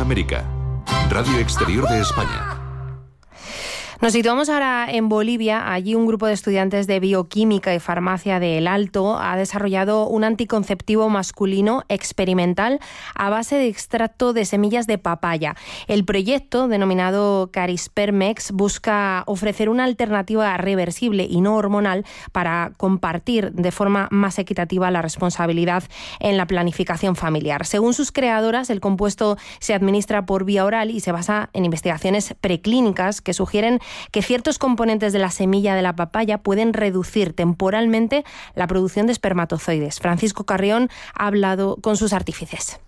América. Radio Exterior de España. Nos situamos ahora en Bolivia. Allí un grupo de estudiantes de bioquímica y farmacia de El Alto ha desarrollado un anticonceptivo masculino experimental a base de extracto de semillas de papaya. El proyecto, denominado Carispermex, busca ofrecer una alternativa reversible y no hormonal para compartir de forma más equitativa la responsabilidad en la planificación familiar. Según sus creadoras, el compuesto se administra por vía oral y se basa en investigaciones preclínicas que sugieren que ciertos componentes de la semilla de la papaya pueden reducir temporalmente la producción de espermatozoides. Francisco Carrión ha hablado con sus artífices.